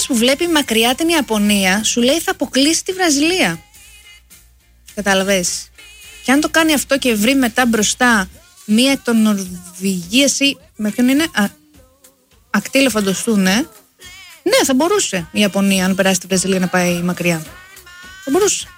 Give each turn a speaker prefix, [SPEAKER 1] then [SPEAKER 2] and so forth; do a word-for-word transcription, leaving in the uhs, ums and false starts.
[SPEAKER 1] που βλέπει μακριά την Ιαπωνία, σου λέει θα αποκλείσει τη Βραζιλία. Κατάλαβες. Και αν το κάνει αυτό και βρει μετά μπροστά μία εκ των Νορβηγίας ή. Με ποιον είναι. Α, ακτή Ελεφαντοστού, ναι. Ναι, θα μπορούσε η Ιαπωνία, αν περάσει τη Βραζιλία, να πάει μακριά. Θα μπορούσε.